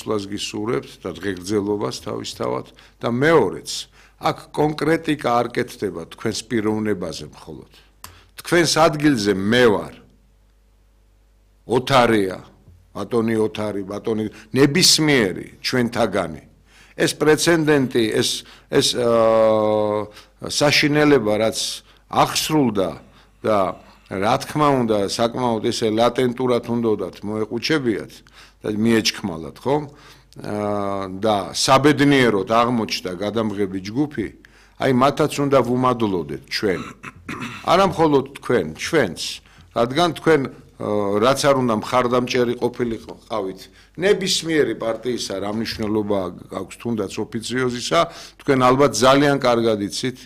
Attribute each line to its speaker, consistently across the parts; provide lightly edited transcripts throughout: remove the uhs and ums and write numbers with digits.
Speaker 1: გასვლას გისურვებთ და ღეგრძელობას თავისთავად და მეორეც აქ კონკრეტიკა არ კეთდება თქვენს პიროვნებაზე მხოლოდ თქვენს ადგილზე მე ვარ ოთარია ბატონი ოთარი ბატონი ნებისმიერი ჩვენთაგანი ეს პრეცედენტი ეს საშინელება რაც აღსრულდა და რა თქმა უნდა საკმაოდ ესე ლატენტურად უნდათ მოეყუჩებიათ და მიეჩქმალათ ხომ და საბედნიეროდ აღმოჩნდა გადამღები ჯგუფი აი მათაც უნდა ვუმადლოდეთ ჩვენ არა მხოლოდ თქვენ ჩვენც რადგან თქვენ რაც არ უნდა მხარდამჭერი ყოფილიყავით ნებისმიერი პარტიისა რა მნიშვნელობა აქვს თუნდაც ოფიციოზისა თქვენ ალბათ ძალიან კარგად იცით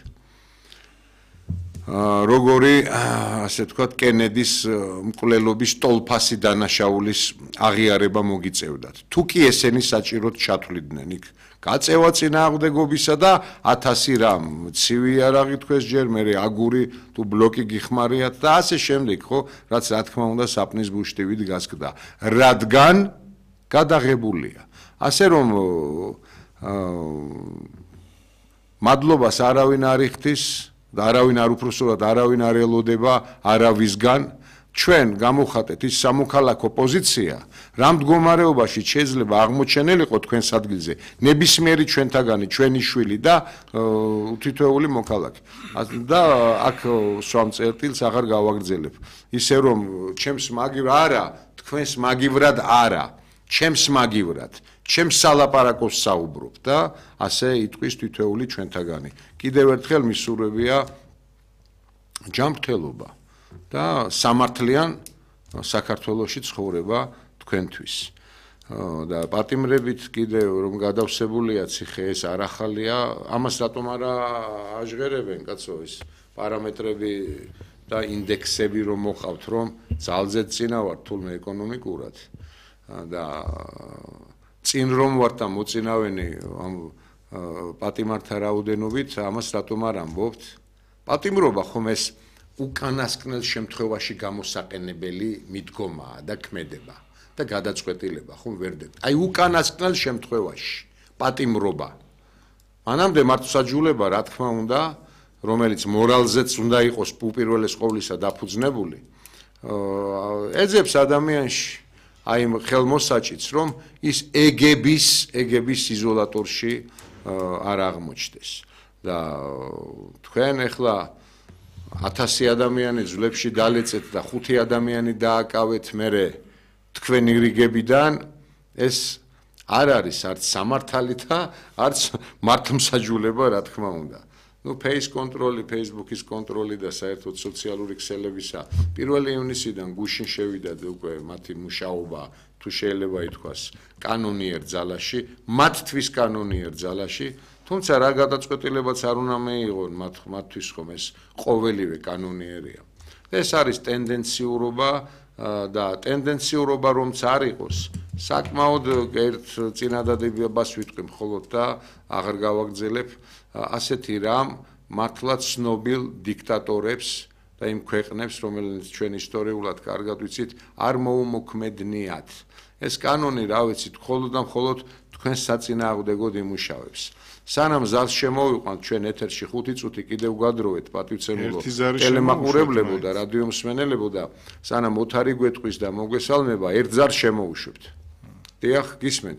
Speaker 1: როგორი ასე ვთქვათ კენედის მკვლელობის ტოლფასი დანაშაულის აღიარება მოგიწევდათ თუ კი ესენი საჭიროდ ჩათვლიდნენ იქ გაწევა წინააღმდეგობისა და 1000 რამ ცივი არაღი თქვეს ჯერ მე აგური თუ ბლოკი გიხმარიათ და ასე შემდეგ ხო რაც რა თქმა უნდა საპნის ბუშტივით გასკდა რადგან გადაღებულია ასე რომ მადლობას არავინ არ იხდის და არავინ არ უფროსურად არავინ არ ელოდება არავისგან ჩვენ გამოვხატეთ ის სამოქალაქო პოზიცია რა მდგომარეობაში შეიძლება აღმოჩენილიყო თქვენს ადგილზე ნებისმიერი ჩვენთაგანი ჩვენი შვილი და თითოეული მოქალაქე და აქ სვამ წერტილს აღარ გავაგრძელებ ისე რომ ჩემს მაგივრად არა თქვენს მაგივრად არა ჩემს მაგივრად ჩემს სალაპარაკოს საუბრობ და ასე იტყვის თითოეული ჩვენთაგანი კიდევ ერთხელ მისურვებია ჯანმრთელობა და სამართლიან საქართველოში ცხოვრება თქვენთვის და პატიმრებით კიდევ რომ გადავსებულია ციხე ეს არ ახალია ამას რატომ არა აჟღერებენ კაცო ეს პარამეტრები და ინდექსები რომ მოყავთ რომ ძალზე წინა ვარ თულმე ეკონომიკურად და წინ რომ ვარ და მოწინავენი ამ პატიმართა რაოდენობით ამას რატომ არ ამბობთ პატიმრობა ხომ ეს უკანასკნელ შემთხვევაში გამოსაყენებელი მიდგომაა და ქმედება და გადაწყვეტილება ხომ ვერ დებთ აი უკანასკნელ შემთხვევაში პატიმრობა მანამდე მართლმსაჯულება რა თქმა უნდა რომელიც მორალზეც უნდა იყოს უპირველეს ყოვლისა დაფუძნებული ეძებს ადამიანში აი ხელმოსაჭიც რომ ის ეგების იზოლატორში არ აღმოჩნდეს და თქვენ ახლა 1000 ადამიანი ძლებში დალეწეთ და 5 ადამიანი დააკავეთ მერე თქვენი რიგებიდან ეს არ არის არც სამართალი და არც მართლმსაჯულება რა თქმა უნდა ну face control Facebook-ის კონტროლი და საერთოდ სოციალური ქსელებისა 1 ივნისიდან გუშინ შევიდა უკვე მათი მუშაობა თუ შეიძლება ითქვას კანონიერ ძალაში მათთვის კანონიერ ძალაში თუმცა რა გადაწყვეტილებაც არ უნდა მეიღონ მათთვის ხომ ეს ყოველივე კანონიერია ეს არის ტენდენციურობა და ტენდენციურობა რომც არ იყოს საკმაოდ ერთ წინადადებას ვიტყვი მხოლოდ და აღარ გავაგრძელებ ასეთი რამ მართლაც ცნობილ დიქტატორებს და იმ ქვეყნებს რომელიც ჩვენ ისტორიულად კარგად ვიცით არ მოუმოქმედნიათ ეს კანონი რა ვიცით მხოლოდ და მხოლოდ თქვენ საწინააღმდეგოდ იმუშავებს სანამ ზავს შემოვიყვანთ ჩვენ ეთერში 5 წუთი კიდევ გადროვეთ პატივცემულო ტელემაყურებლებო და რადიო მსმენელებო და სანამ ოთარი გვეტყვის და მოგესალმება ერთ ზარს შემოუშვებთ დიახ გისმენთ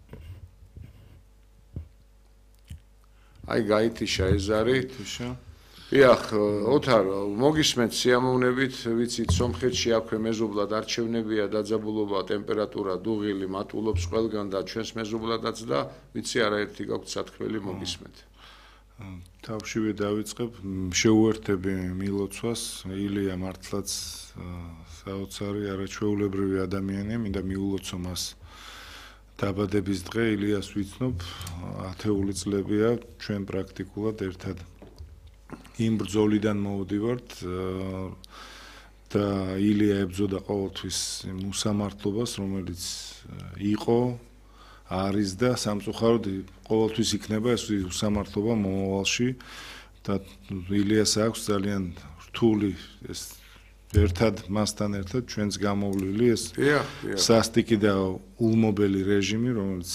Speaker 1: აი გაითიშა ეს ზარი დიახ ოთარ მოგისმენთ სიამოვნებით ვიცით სომხეთში აქვე მეზობლად არჩევნებია დაძაბულობა ტემპერატურა დუღილი მატულობს ყველგან და ჩვენს მეზობლადაც და ვიცი არაერთი გაქვთ სათქმელი მოგისმენთ
Speaker 2: თავშივე დავიწყებ შეუერთები მილოცვას ილია მართლაც საოცარი არაჩვეულებრივი ადამიანია მინდა მიულოცო მას დაბადების დღე ილიას ვიცნობ 10 წლებია ჩვენ პრაქტიკულად ერთად იმ ბრძოლიდან მოვდივართ და ილია ებრძოდა ყოველთვის უსამართლობას რომელიც იყო არის და სამწუხაროდ ყოველთვის იქნება ეს უსამართლობა მომავალში და ილიას აქვს ძალიან რთული ეს ერთად მასთან ერთად ჩვენს გამოვლილი ეს სასტიკი და ულმობელი რეჟიმი რომელიც